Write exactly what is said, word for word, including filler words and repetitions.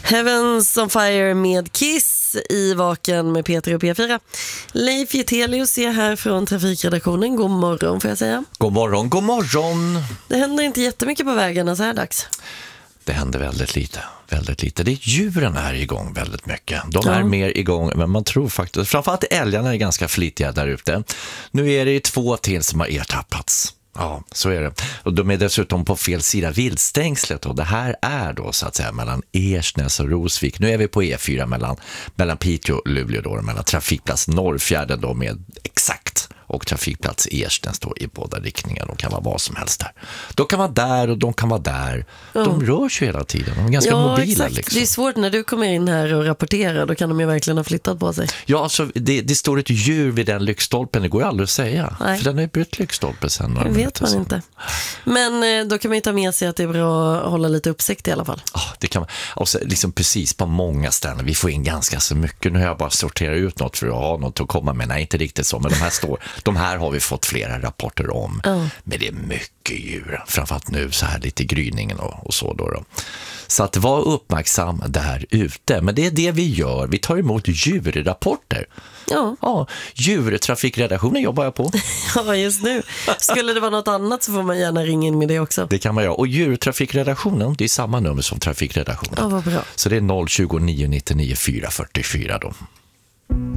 Heavens on Fire med Kiss i Vaken med Peter och P fyra. Leif Getelius är här från trafikredaktionen. God morgon får jag säga. God morgon, god morgon. Det händer inte jättemycket på vägarna så här dags. Det händer väldigt lite, väldigt lite. Det är djuren är igång väldigt mycket. De Ja. är mer igång, men man tror faktiskt, framförallt älgarna är ganska flitiga där ute. Nu är det två till som har ertappats. Ja, så är det. Och de är dessutom på fel sida viltstängslet och det här är då så att säga mellan Ersnäs och Rosvik. Nu är vi på E fyra mellan, mellan Piteå och Luleå då, mellan trafikplats Norrfjärden då med exakt och trafikplats Ersnäs då i båda riktningar. De kan vara vad som helst där. De kan vara där och de kan vara där. Ja. De rör sig hela tiden. De är ganska ja, mobila. Exakt. Liksom. Det är svårt när du kommer in här och rapporterar. Då kan de ju verkligen ha flyttat på sig. Ja, alltså det, det står ett djur vid den lyktstolpen. Det går ju aldrig att säga. Nej. För den har ju bytt lyktstolpe sen. Det vet man inte. Men eh, då kan man ju ta med sig att det är bra att hålla lite uppsikt i alla fall. Ja, det kan man. Och så, liksom precis på många ställen. Vi får in ganska så mycket. Nu har jag bara sorterat ut något för att ha något att komma med. Nej, inte riktigt så. Men de här, står, de här har vi fått flera rapporter om. Ja. Men det är mycket djur. Framförallt nu så här lite i gryningen och, och så då, då. Så att vara uppmärksam där ute. Men det är det vi gör. Vi tar emot djurrapporter. Ja. Ja, djurtrafikredaktionen jobbar jag på. Ja, just nu. Skulle det vara något annat så får man gärna ringa in med det också. Det kan man göra. Och djurtrafikredaktionen, det är samma nummer som trafikredaktionen. Ja, vad bra. Så det är noll tjugo nio nittionio fyra fyrtiofyra då.